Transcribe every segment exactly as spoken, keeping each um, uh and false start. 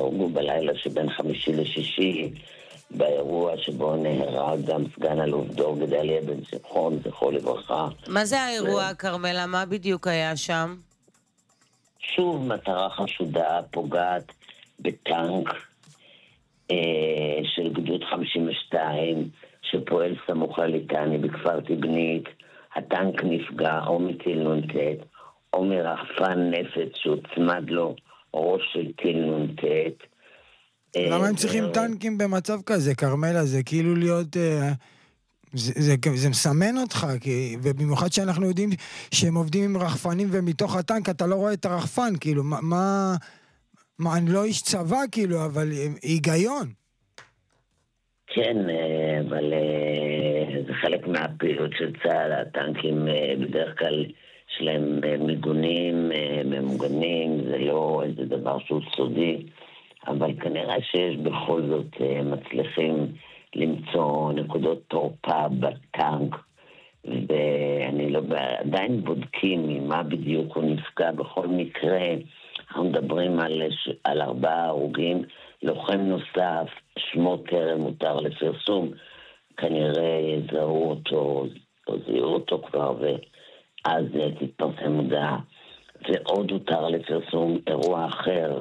נהרגו בלילה שבין חמישי לשישי, באירוע שבו נהרג גם סגן אלוף דור גדליה בן שמחון, זכרו לברכה. מה זה האירוע, קרמלה? מה בדיוק היה שם? שוב מטרה חשודה פוגעת בטנק אה, של גדוד חמישים ושתיים שפועל סמוך לליטני בכפר תבנית. הטנק נפגע או מטיל נ"ט או מרחפן נפץ שהוצמד לו ראש של טיל נ"ט. למה הם צריכים טנקים במצב כזה, קרמלה? זה כאילו להיות... זה, זה, זה מסמן אותך, כי, ובמיוחד שאנחנו יודעים שהם עובדים עם רחפנים, ומתוך הטנק אתה לא רואה את הרחפן, כאילו, מה... מה, מה אני לא איש צבא, כאילו, אבל היגיון. כן, אבל זה חלק מהפעילות של צה"ל. הטנקים בדרך כלל שלהם מיגונים, ממוגנים, זה לא איזה דבר שהוא סודי, אבל כנראה שיש בכל זאת מצליחים למצוא נקודות תורפה בטנק, ואני לא, עדיין בודקים ממה בדיוק הוא נפגע. בכל מקרה, אנחנו מדברים על, על ארבעה הרוגים, לוחם נוסף, שמו טרם מותר לפרסום, כנראה יזהו אותו, או זיהו אותו כבר, ואז תתפרסם מודעה. ועוד הותר לפרסום אירוע אחר,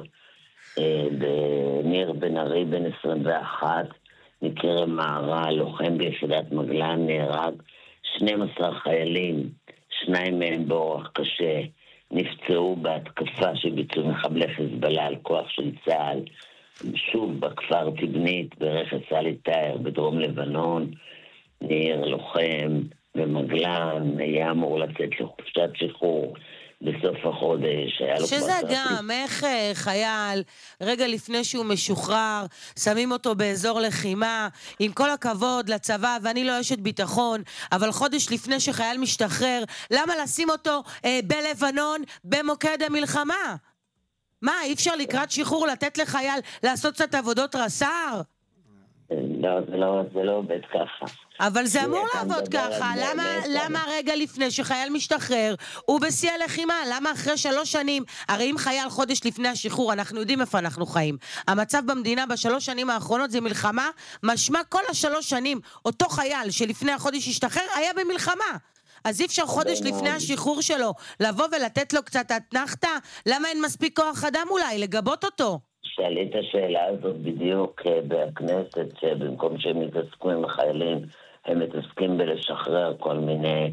בניר בן ארי בן עשרים ואחת, מקרב מערה, לוחם ביחידת מגלן, נהרג. שנים עשר חיילים, שניים מהם באורח קשה, נפצעו בהתקפה שביצעו מחבלי חיזבאללה על כוח של צה"ל, שוב בכפר תבנית, ברכס אלי טאהר בדרום לבנון. ניר לוחם במגלן, היה אמור לצאת לחופשת שחרור בסוף החודש. שזה גם, איך חייל, רגע לפני שהוא משוחרר, שמים אותו באזור לחימה, עם כל הכבוד לצבא, ואני לא אשת ביטחון, אבל חודש לפני שחייל משתחרר, למה לשים אותו אה, בלבנון, במוקד המלחמה? מה, אי אפשר לקראת שחרור לתת לחייל לעשות קצת עבודות רס"ר? לא, זה לא, זה לא עובד ככה. אבל זה אמור לעבוד ככה. למה, למה רגע לפני שחייל משתחרר הוא בשיא הלחימה? למה אחרי שלוש שנים? הרי אם חייל חודש לפני השחרור, אנחנו יודעים איפה אנחנו חיים. המצב במדינה בשלוש שנים האחרונות זה מלחמה, משמע כל השלוש שנים אותו חייל שלפני החודש השתחרר היה במלחמה. אז אי אפשר חודש לפני השחרור שלו לבוא ולתת לו קצת אתנחתה? למה אין מספיק כוח אדם אולי לגבות אותו? שאלי את השאלה הזאת בדיוק בכנסת, שבמקום שהם מתעסקו עם החיילים, הם מתעסקים בלשחרר כל מיני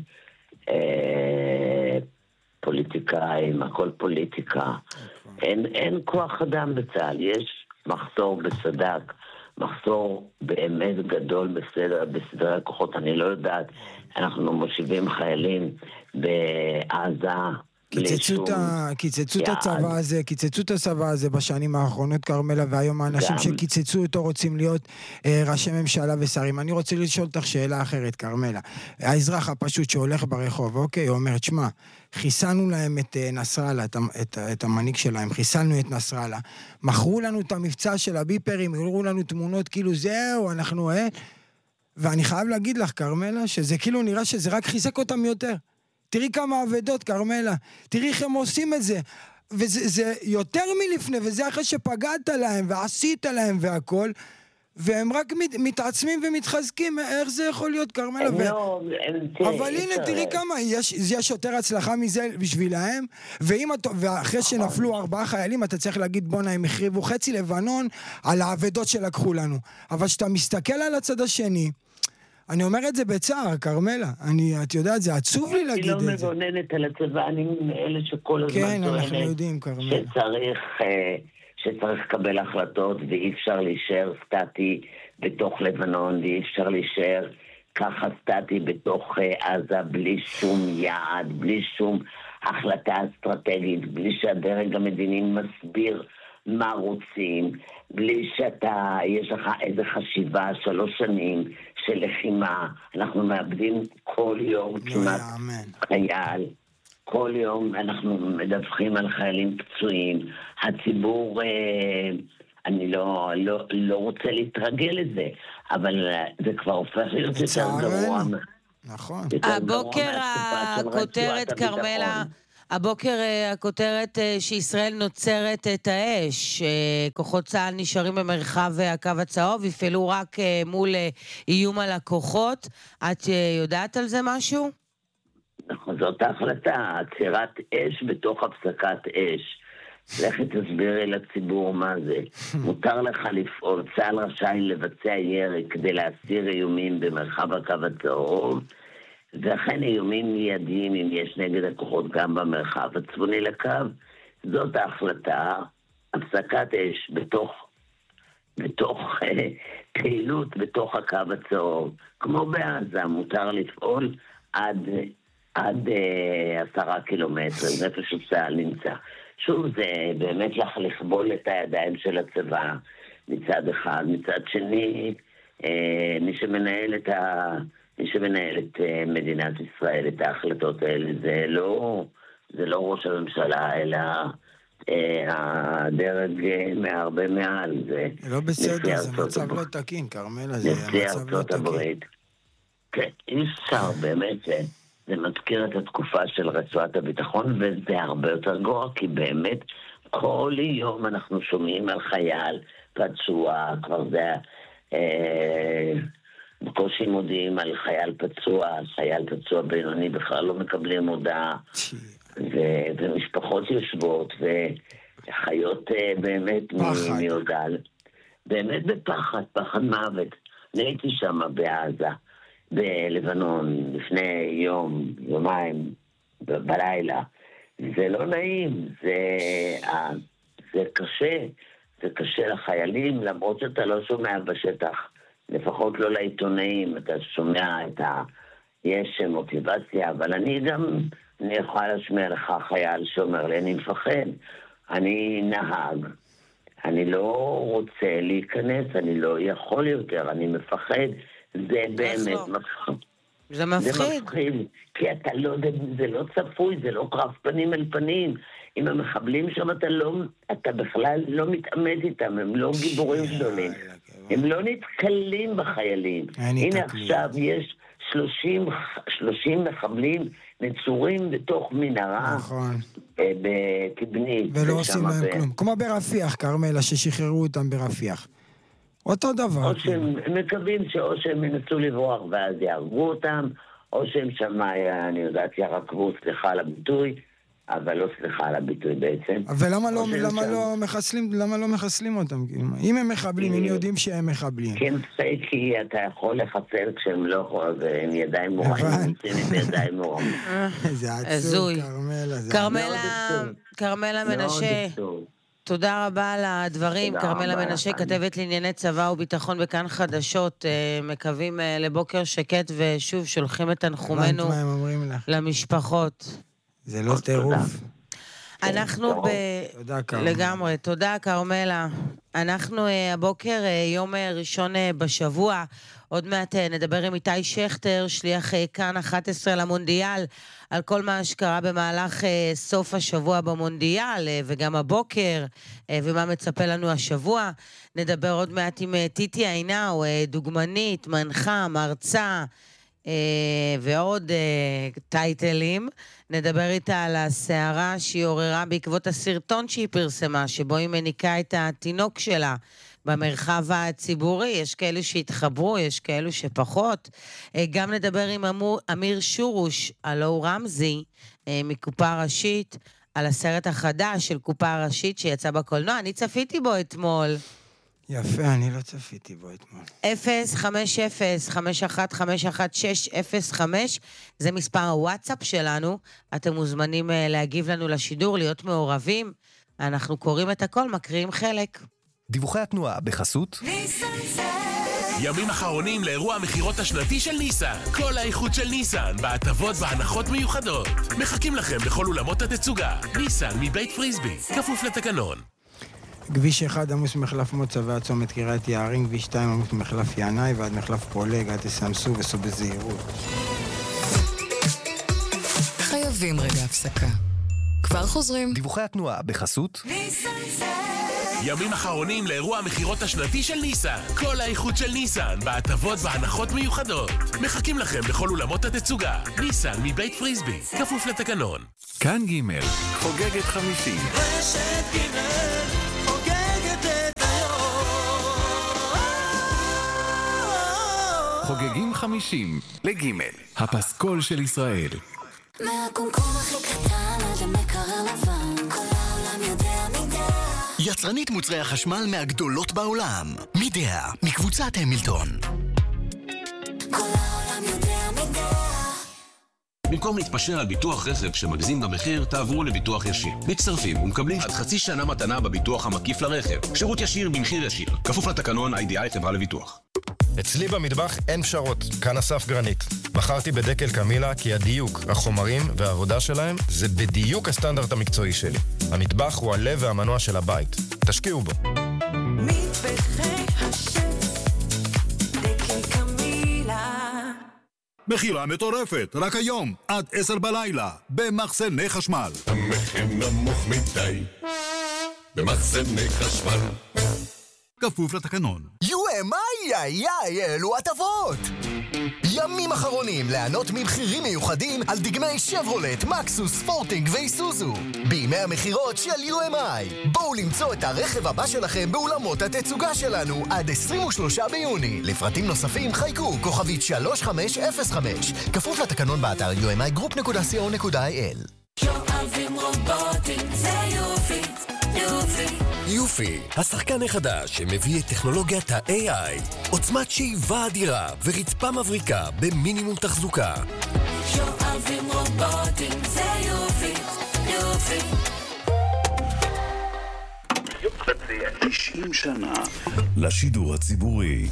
אה, פוליטיקאים, הכל פוליטיקה. אין, אין כוח אדם בצה"ל, יש מחסור בסד"כ, מחסור באמת גדול בסדר, בסדרי הכוחות. אני לא יודעת, אנחנו מושיבים חיילים בעזה, קיצצו את הצבא הזה, קיצצו את הצבא הזה בשנים האחרונות, קרמלה, והיום האנשים שקיצצו אותו רוצים להיות ראשי ממשלה ושרים. אני רוצה לשאול אותך שאלה אחרת, קרמלה. האזרח הפשוט שהולך ברחוב, אוקיי, אומר, תשמע, חיסנו להם את נסראללה, את, את, את המנהיג שלהם, חיסלנו את נסראללה, מכרו לנו את המבצע של הביפרים, הראו לנו תמונות כאילו זהו, אנחנו, אה? ואני חייב להגיד לך, קרמלה, שזה כאילו נראה שזה רק חיזק אותם יותר. תראי כמה עבדות, קרמלה, תראי איך הם עושים את זה, וזה זה יותר מלפני, וזה אחרי שפגעת להם, ועשית להם והכל, והם רק מת, מתעצמים ומתחזקים. איך זה יכול להיות, קרמלה? ו... לא, אבל הנה, תראי כמה, יש, יש יותר הצלחה מזה בשבילהם, ואם, ואחרי שנפלו ארבעה חיילים, אתה צריך להגיד, בונה, הם החריבו חצי לבנון על העבדות שלקחו לנו. אבל שאתה מסתכל על הצד השני, אני אומר את זה בצער, קרמלה. אני, את יודעת, זה עצוב לי להגיד את זה. אני לא מבוננת על הצבא, אני מאלה שכל הזמן כן, אנחנו יודעים, קרמלה. שצריך, שצריך לקבל החלטות, ואי אפשר להישאר סטטי בתוך לבנון, ואי אפשר להישאר ככה סטטי בתוך עזה, בלי שום יעד, בלי שום החלטה אסטרטגית, בלי שהדרג המדיני מסביר מה רוצים, בלי שאתה, יש לך איזה חשיבה, שלוש שנים של לחימה. אנחנו מאבדים כל יום כמעט חייל. כל יום אנחנו מדווחים על חיילים פצועים. הציבור, אה, אני לא, לא, לא רוצה להתרגל לזה, אבל זה כבר הופך להיות יותר גרוע. נכון. הבוקר הכותרת, קרמלה, הבוקר הכותרת שישראל נוצרת את האש. כוחות צה"ל נשארים במרחב הקו הצהוב, יפעלו רק מול איום על הכוחות. את יודעת על זה משהו? נכון, זאת ההחלטה, עצירת אש בתוך הפסקת אש. לכי תסבירי לציבור מה זה. מותר לך לפעול, צה"ל רשאי לבצע ירי כדי להסיר איומים במרחב הקו הצהוב, ואכן איומים מיידיים אם יש נגד הכוחות גם במרחב הצפוני לקו. זאת ההחלטה, הפסקת אש בתוך, בתוך פעילות בתוך הקו הצהוב. כמו בעזה, מותר לפעול עד, עד עשרה קילומטרים, איפה שצה"ל נמצא. שוב, זה באמת לך לכבול את הידיים של הצבא מצד אחד, מצד שני, מי שמנהל את ה... מי שמנהל את מדינת ישראל, את ההחלטות האלה, זה לא, זה לא ראש הממשלה, אלא הדרג מהרבה מעל. זה לא בסדר, זה מצב לא תקין, כרמלה, זה מצב לא תקין. כן, אי אפשר, באמת, זה, זה מזכיר את התקופה של רצועת הביטחון, וזה הרבה יותר גרוע, כי באמת כל יום אנחנו שומעים על חייל פצוע, כבר זה... אה, בקושי מודיעים על חייל פצוע, חייל פצוע בינוני בכלל לא מקבלים הודעה, ו- ומשפחות יושבות, וחיות uh, באמת מיודל. באמת בפחד, פחד מוות. אני הייתי שם בעזה, בלבנון, לפני יום, יומיים, ב- בלילה. זה לא נעים, זה, uh, זה קשה, זה קשה לחיילים, למרות שאתה לא שומע בשטח. לפחות לא לעיתונאים, אתה שומע את ה... יש מוטיבציה, אבל אני גם, אני יכולה להשמיע לך חייל שאומר לי, אני מפחד, אני נהג, אני לא רוצה להיכנס, אני לא יכול יותר, אני מפחד, זה באמת מפחיד. זה מפחיד. זה מפחיד, כי אתה לא, זה לא צפוי, זה לא קרב פנים אל פנים. עם המחבלים שם אתה לא, אתה בכלל לא מתעמת איתם, הם לא גיבורים גדולים. הם לא נתקלים בחיילים. הנה עכשיו יש שלושים מחבלים נצורים בתוך מנהרה בקבנית. ולא עושים להם כלום. כמו ברפיח, כרמלה, ששחררו אותם ברפיח. אותו דבר. או שהם מקווים שאו שהם ינסו לברוח ואז יהרגו אותם, או שהם שם, אני יודעת, ירקבו, סליחה על הביטוי, אבל לא סליחה על הביטוי בעצם. אבל למה לא, למה לא מחסלים, למה לא מחסלים אותם? אם הם מחבלים, הם יודעים שהם מחבלים. כן, כי אתה יכול לחסל כשהם לא יכולים, עם ידיים מוראים, עם ידיים מוראים. זה עצוב, כרמלה. כרמלה מנשה, תודה רבה על הדברים. כרמלה מנשה, כתבת לענייני צבא וביטחון בכאן חדשות, מקווים לבוקר שקט, ושוב שולחים את תנחומנו למשפחות. זה לא טירוף. אנחנו ב... תודה, כרמלה. לגמרי, תודה, כרמלה. אנחנו הבוקר, יום ראשון בשבוע, עוד מעט נדבר עם איתי שכטר, שליח כאן אחת עשרה למונדיאל, על כל מה שקרה במהלך סוף השבוע במונדיאל, וגם הבוקר, ומה מצפה לנו השבוע. נדבר עוד מעט עם טיטי עינאו, דוגמנית, מנחה, מרצה, ועוד טייטלים. נדבר איתה על הסערה שהיא עוררה בעקבות הסרטון שהיא פרסמה, שבו היא מניקה את התינוק שלה במרחב הציבורי. יש כאלו שהתחברו, יש כאלו שפחות. גם נדבר עם אמיר שורוש, הלו הוא רמזי, מקופה ראשית, על הסרט החדש של קופה ראשית שיצא בקולנוע. אני צפיתי בו אתמול. יפה, אני לא צפיתי בו אתמול. אפס חמש אפס חמש אחת חמש אחת שש אפס חמש, זה מספר הוואטסאפ שלנו. אתם מוזמנים להגיב לנו לשידור, להיות מעורבים. אנחנו קוראים את הכל, מקריאים חלק. דיווחי התנועה בחסות ימים אחרונים לאירוע המחירות השנתי של ניסן. כל האיכות של ניסן, בהטבות והנחות מיוחדות. מחכים לכם בכל אולמות התצוגה. ניסן מבית פריסבי, כפוף לתקנון. כביש אחד עמוס מחלף מוצא ועד צומת קריית יערים, כביש שתיים עמוס מחלף ינאי ועד מחלף פולג, עד תסמסו וסעו בזהירות. חייבים רגע הפסקה. כבר חוזרים. דיווחי התנועה בחסות ימים אחרונים לאירוע המחירות השנתי של ניסן. כל האיכות של ניסן, בהטבות והנחות מיוחדות. מחכים לכם בכל אולמות התצוגה. ניסן מבית פריסבי, כפוף לתקנון. כאן ג' חוגגת חמישים. רשת ג' חוגגת את היום. חוגגים חמישים לג' הפסקול של ישראל. מהקומקום הכי קטן עד המקרר לבן, כל העולם יודע מידע. יצרנית מוצרי החשמל מהגדולות בעולם, מידע, מקבוצת המילטון. כל העולם יודע מידע. במקום להתפשר על ביטוח רכב שמגזים במחיר, תעברו לביטוח ישיר. מצטרפים ומקבלים עד חצי שנה מתנה בביטוח המקיף לרכב. שירות ישיר במחיר ישיר. כפוף לתקנון איי די איי חברה לביטוח. אצלי במטבח אין פשרות, כאן אסף גרנית. בחרתי בדקל קמילה כי הדיוק, החומרים והעבודה שלהם זה בדיוק הסטנדרט המקצועי שלי. המטבח הוא הלב והמנוע של הבית. תשקיעו בו. מטבחי השף, דקל קמילה. מחירה מטורפת, רק היום, עד עשר בלילה, במחסני חשמל. המחיר נמוך מדי, במחסני חשמל. כפוף לתקנון. יו אם איי, איי, איי, אלו הטבות! ימים אחרונים לענות ממחירים מיוחדים על דגמי שברולט, מקסוס, פורטינג ואיסוזו. בימי המחירות של יו אם איי. בואו למצוא את הרכב הבא שלכם באולמות התצוגה שלנו עד עשרים ושלושה ביוני. לפרטים נוספים חיכו כוכבית שלוש חמש אפס חמש. כפוף לתקנון באתר יו אם איי גרופ נקודה סי או נקודה איי אל. אוהבים רובוטים, זה יופי, יופי. יופי, השחקן החדש שמביא את טכנולוגיית ה-איי איי, עוצמת שאיבה אדירה ורצפה מבריקה במינימום תחזוקה. אוהבים רובוטים, זה יופי, יופי. תשעים שנה לשידור הציבורי.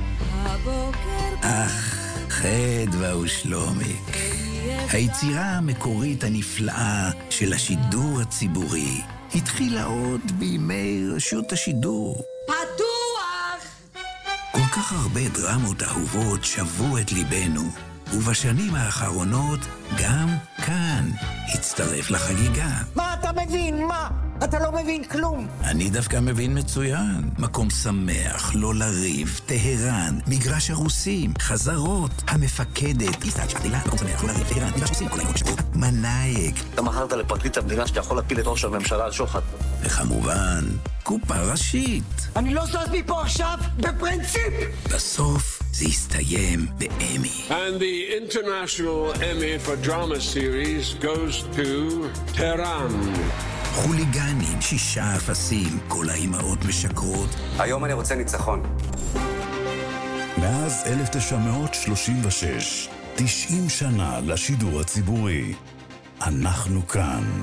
אך, חדווה ושלומיק, היצירה המקורית הנפלאה של השידור הציבורי התחילה עוד בימי רשות השידור. פתוח! כל כך הרבה דרמות אהובות שבו את ליבנו, ובשנים האחרונות גם כאן הצטרף לחגיגה. מה אתה מבין? מה? אתה לא מבין כלום. אני דווקא מבין מצוין. מקום שמח, לא לריב, טהרן, מגרש הרוסים, חזרות, המפקדת, פיסת שעדילה, מקום שמח, לא לריב, טהרן, מגרש הרוסים, כל היום שבוע, מנאייק. אתה מכרת לפרקליט המדינה שאתה יכול להפיל את ראש הממשלה על שוחד. וכמובן, קופה ראשית. אני לא זז מפה עכשיו בפרינציפ. בסוף זה הסתיים באמי. And the International Emmy for Drama Series goes to Tehran. חוליגנים, שישה אפסים, כל האימהות משקרות. היום אני רוצה ניצחון. מאז אלף תשע מאות שלושים ושש, תשעים שנה לשידור הציבורי. אנחנו כאן.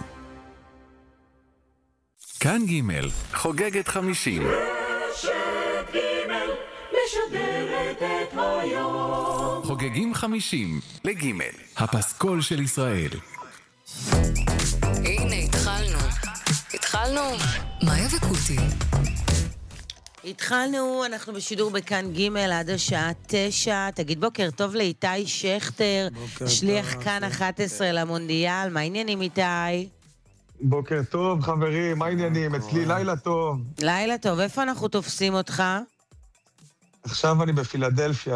כאן ג' חוגגת חמישים. רשת ג' משדרת את היום. חוגגים חמישים לג' הפסקול של ישראל. הנה, התחלנו. התחלנו. מאיה וקוטי. התחלנו, אנחנו בשידור בכאן ג' עד השעה תשע. תגיד בוקר טוב לאיתי שכטר, שליח כאן אחת עשרה למונדיאל. מה העניינים איתי? בוקר טוב חברים, מה העניינים? אצלי לילה טוב. לילה טוב, איפה אנחנו תופסים אותך? עכשיו אני בפילדלפיה.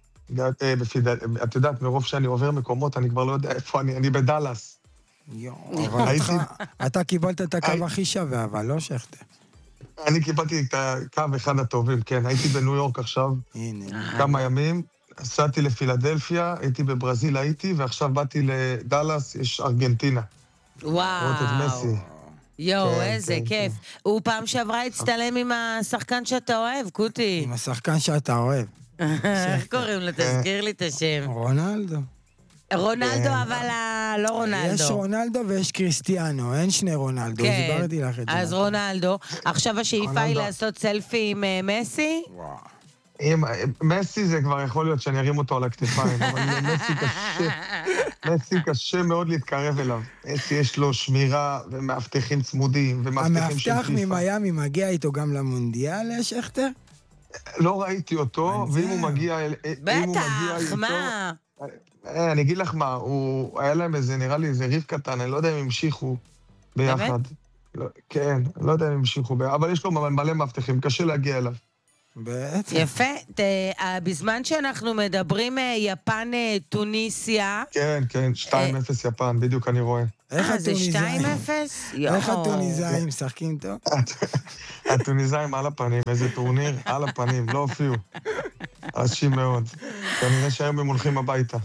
את יודעת, מרוב שאני עובר מקומות, אני כבר לא יודע איפה אני, אני בדלס. אתה קיבלת את הקו הכי שווה, אבל לא שכטר. אני קיבלתי את הקו אחד הטובים, כן. הייתי בניו יורק עכשיו כמה ימים, נסעתי לפילדלפיה, הייתי בברזיל, הייתי, ועכשיו באתי לדלס, יש ארגנטינה. וואו. רואות את מסי. יואו, איזה כיף. הוא פעם שעברה הצטלם עם השחקן שאתה אוהב, קוטי. עם השחקן שאתה אוהב. איך קוראים לו? תזכיר לי את השם. רונלדו. רונלדו, אבל לא רונלדו. יש רונלדו ויש קריסטיאנו, אין שני רונלדו, הסברתי לך את זה. אז רונלדו. עכשיו השאיפה היא לעשות סלפי עם מסי? עם מסי זה כבר יכול להיות שאני ארים אותו על הכתפיים, אבל מסי קשה, מסי קשה מאוד להתקרב אליו. מסי יש לו שמירה ומאבטחים צמודים ומאבטחים של המאבטח ממיימי מגיע איתו גם למונדיאל, שכטר? לא ראיתי אותו, ואם הוא מגיע... בטח, מה? אני אגיד לך מה, היה להם איזה, נראה לי איזה ריב קטן, אני לא יודע אם המשיכו ביחד. לא, כן, לא יודע אם המשיכו, אבל יש לו מלא מאבטחים, קשה להגיע אליו. בטח. יפה. ת, בזמן שאנחנו מדברים יפן טוניסיה... כן, כן, שתיים אפס יפן, בדיוק אני רואה. אה, זה שתיים אפס? איך הטוניסאים משחקים טוב? הטוניסאים על הפנים, איזה טורניר, על הפנים, לא הופיעו. אנשים מאוד. כנראה שהיום הם הולכים הביתה.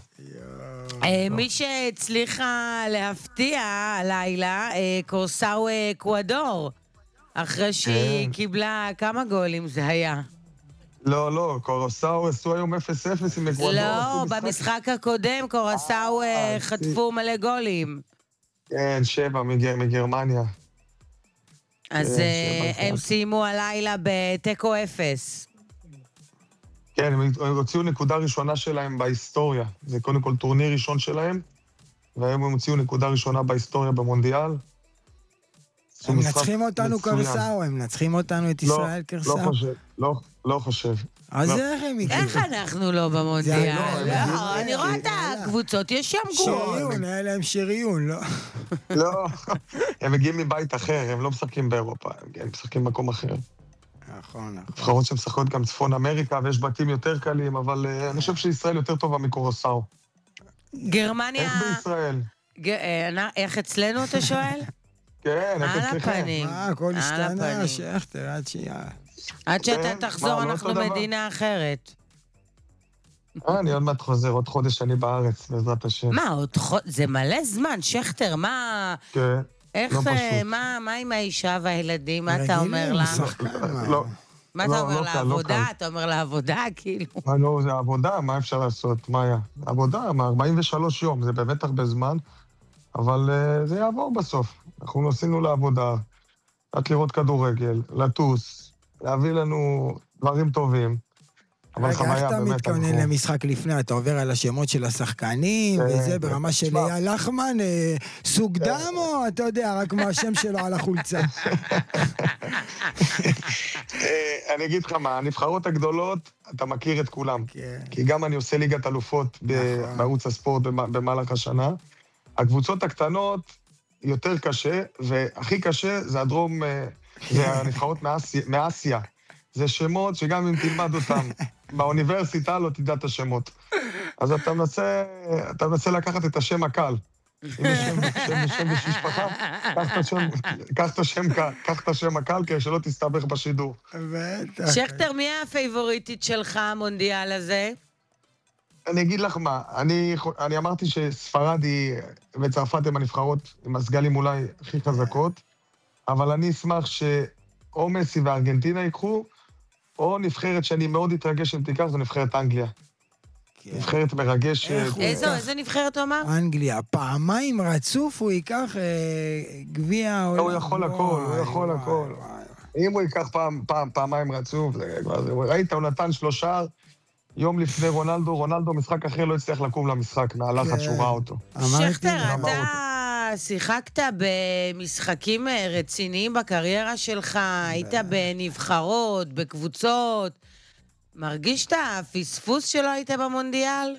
מי שהצליחה להפתיע הלילה, קורסאו אקוודור, אחרי שהיא קיבלה כמה גולים זה היה. לא, לא, קורסאו עשו היום אפס אפס עם אקוודור. לא, במשחק הקודם קורסאו חטפו מלא גולים. כן, שבע מגרמניה. אז הם סיימו הלילה בתיקו אפס. כן, הם הוציאו נקודה ראשונה שלהם בהיסטוריה. זה קודם כל טורניר ראשון שלהם, והיום הם הוציאו נקודה ראשונה בהיסטוריה במונדיאל. הם מנצחים אותנו קורסאו, הם מנצחים אותנו את ישראל קורסאו. לא חושב, לא חושב. אז איך הם הגיעו? איך אנחנו לא במונדיאל? אני רואה את הקבוצות, יש שם גבוהות. שריון, היה להם שריון, לא? לא, הם מגיעים מבית אחר, הם לא משחקים באירופה, הם משחקים במקום אחר. נכון, נכון. נבחרות שמשחקות גם צפון אמריקה, ויש בתים יותר קלים, אבל אני חושב שישראל יותר טובה מקורסאו. גרמניה... איך בישראל? איך אצלנו אתה שואל? כן, איך אצלכם? על הפנים. מה, הכל השתנה, שכתר, עד שיהיה. עד שאתה תחזור, אנחנו מדינה אחרת. אני עוד מעט חוזר, עוד חודש אני בארץ, בעזרת השם. מה, עוד חודש? זה מלא זמן, שכתר, מה... כן. איך, מה, מה עם האישה והילדים? מה אתה אומר לה? לא. מה אתה אומר לעבודה? אתה אומר לעבודה, כאילו. לא, זה עבודה, מה אפשר לעשות? מה היה? עבודה, מה, ארבעים ושלושה יום, זה באמת הרבה זמן, אבל זה יעבור בסוף. אנחנו נוסענו לעבודה, רק לראות כדורגל, לטוס, להביא לנו דברים טובים. אבל חוויה, באמת. איך אתה מתכונן למשחק לפני? אתה עובר על השמות של השחקנים, וזה ברמה של אייל לחמן, סוג דם, או אתה יודע, רק מה השם שלו על החולצה? אני אגיד לך מה, הנבחרות הגדולות, אתה מכיר את כולם. כי גם אני עושה ליגת אלופות בערוץ הספורט במהלך השנה. הקבוצות הקטנות יותר קשה, והכי קשה זה הדרום, זה הנבחרות מאסיה. זה שמות שגם אם תלמד אותם באוניברסיטה לא תדע את השמות. אז אתה מנסה, אתה מנסה לקחת את השם הקל. אם יש שם ושם משפחה, קח את השם הקל כדי שלא תסתבך בשידור. שכתר, מי הפייבוריטית שלך המונדיאל הזה? אני אגיד לך מה, אני, אני אמרתי שספרד היא, וצרפת הם הנבחרות עם הסגלים אולי הכי חזקות, אבל אני אשמח שאו מסי וארגנטינה ייקחו, או נבחרת שאני מאוד אתרגש אם תיקח, זו נבחרת אנגליה. נבחרת מרגשת. איזו, איזו נבחרת הוא אמר? אנגליה. פעמיים רצוף הוא ייקח גביע... הוא יכול הכל, הוא יכול הכל. אם הוא ייקח פעמיים רצוף, ראית, הוא נתן שלושה, יום לפני רונלדו, רונלדו משחק אחר לא הצליח לקום למשחק, מהלחץ שהוא ראה אותו. שכתר, אתה שיחקת במשחקים רציניים בקריירה שלך, היית בנבחרות, בקבוצות, מרגיש את הפספוס שלא היית במונדיאל?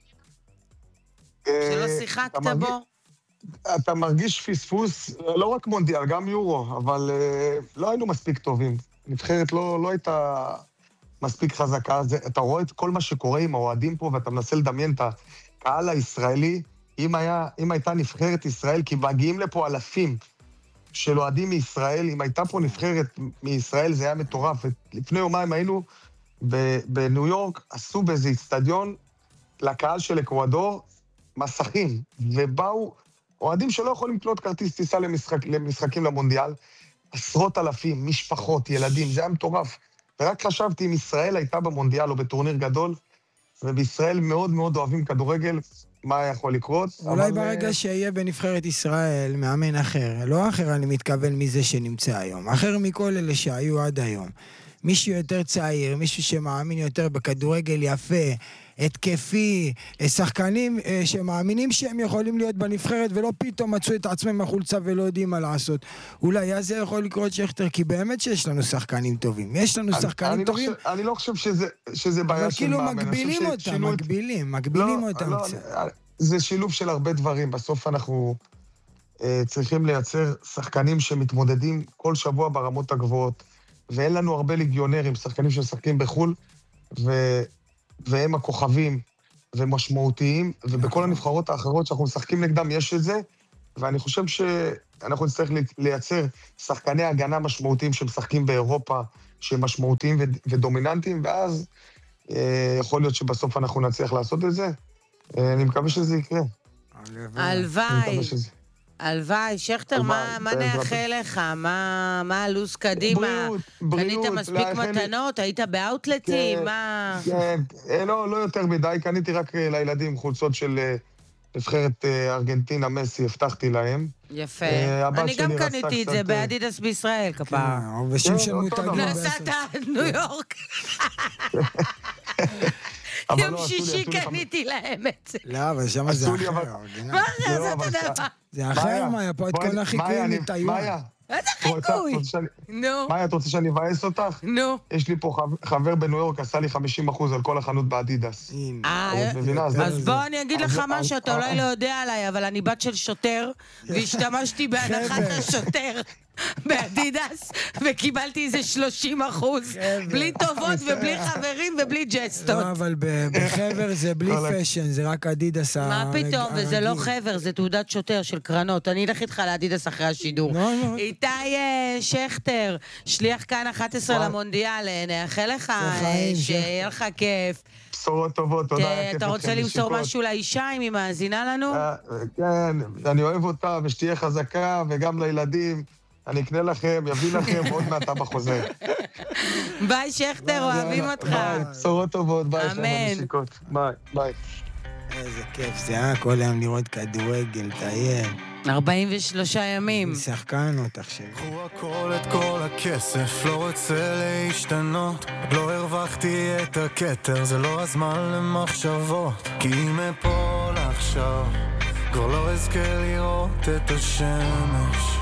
שלא שיחקת בו? אתה מרגיש פספוס, לא רק מונדיאל, גם יורו, אבל לא היינו מספיק טובים. נבחרת לא הייתה... מספיק חזקה, זה, אתה רואה את כל מה שקורה עם האוהדים פה, ואתה מנסה לדמיין את הקהל הישראלי, אם, היה, אם הייתה נבחרת ישראל, כי מגיעים לפה אלפים של אוהדים מישראל, אם הייתה פה נבחרת מישראל, זה היה מטורף. לפני יומיים היינו בניו יורק, עשו באיזה אצטדיון לקהל של אקוודור, מסכים, ובאו אוהדים שלא יכולים לקנות כרטיס טיסה למשחק, למשחקים למונדיאל, עשרות אלפים, משפחות, ילדים, זה היה מטורף. ורק חשבתי אם ישראל הייתה במונדיאל או בטורניר גדול, ובישראל מאוד מאוד אוהבים כדורגל, מה יכול לקרות? אולי אבל... ברגע שיהיה בנבחרת ישראל מאמן אחר, לא אחר אני מתכוון מזה שנמצא היום, אחר מכל אלה שהיו עד היום. מישהו יותר צעיר, מישהו שמאמין יותר בכדורגל יפה, התקפי, שחקנים שמאמינים שהם יכולים להיות בנבחרת ולא פתאום מצאו את עצמם החולצה ולא יודעים מה לעשות. אולי אז זה יכול לקרות שכתר, כי באמת שיש לנו שחקנים טובים. יש לנו שחקנים אני טובים. לא חושב, אני לא חושב שזה, שזה בעיה של מאמן. אבל כאילו מגבילים אותם, מגבילים, מגבילים אותם. זה שילוב של הרבה דברים. בסוף אנחנו... צריכים לייצר שחקנים שמתמודדים כל שבוע ברמות הגבוהות, ואין לנו הרבה ליגיונרים, שחקנים שמשחקים בחול, ו... והם הכוכבים ומשמעותיים, ובכל הנבחרות האחרות שאנחנו משחקים נגדם יש את זה, ואני חושב שאנחנו נצטרך לייצר שחקני הגנה משמעותיים שמשחקים באירופה, שהם משמעותיים ו... ודומיננטיים, ואז אה, יכול להיות שבסוף אנחנו נצליח לעשות את זה. אה, אני מקווה שזה יקרה. הלוואי. הלוואי, שכטר, מה נאחל לך? מה הלו"ז קדימה? בריאות, בריאות. קנית מספיק מתנות? היית באוטלטים? מה? כן, לא יותר מדי, קניתי רק לילדים חולצות של נבחרת ארגנטינה, מסי, הבטחתי להם. יפה. אני גם קניתי את זה באדידס בישראל, כפרה. ושם של מותגים. נסעת ניו יורק. יום שישי קניתי להם את זה. לא, אבל שמה זה אחר. מה זה? אז אתה יודע מה? זה אחר, מאיה, פה את כל החיקויים מטיואן. איזה חיקוי? נו. מאיה, את רוצה שאני אבאס אותך? נו. יש לי פה חבר בניו יורק, עשה לי חמישים אחוז על כל החנות באדידס. אז בוא אני אגיד לך מה שאתה אולי לא יודע עליי, אבל אני בת של שוטר, והשתמשתי בהנחת השוטר באדידס, וקיבלתי איזה שלושים אחוז, בלי טובות ובלי חברים ובלי ג'סטות. לא, אבל בחבר זה בלי פשן, זה רק אדידס. מה פתאום? וזה לא חבר, זה תעודת שוטר של קרנות. אני אלך איתך לאדידס אחרי השידור. איתי שכטר, שליח כאן אחת עשרה למונדיאל, נאחל לך שיהיה לך כיף. בשורות טובות, תודה. אתה רוצה למסור משהו לאישה אם היא מאזינה לנו? כן, אני אוהב אותה ושתהיה חזקה, וגם לילדים. אני אקנה לכם, יביא לכם, עוד מעט אבא חוזר. ביי שכטר, אוהבים אותך. ביי, בשורות טובות, ביי. אמן. ביי, ביי. איזה כיף זה, אה? כל היום לראות כדורגל, תאיים. ארבעים ושלושה ימים. שחקנות עכשיו. קחו הכל את כל הכסף, לא רוצה להשתנות. לא הרווחתי את הכתר, זה לא הזמן למחשבות. כי אם אפול עכשיו, כבר לא אזכה לראות את השמש.